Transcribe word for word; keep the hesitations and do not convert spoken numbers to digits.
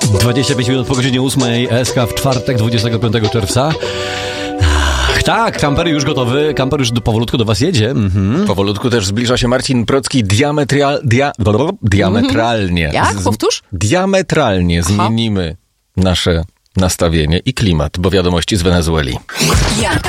dwadzieścia pięć minut po godzinie ósmej, S K w czwartek, dwudziestego piątego czerwca. Tak, kamper już gotowy, kamper już do, powolutku do was jedzie. Mhm. Powolutku też zbliża się Marcin Procki diametral, dia, diametralnie. Jak? Powtórz? Diametralnie zmienimy nasze nastawienie i klimat, bo wiadomości z Wenezueli. Jak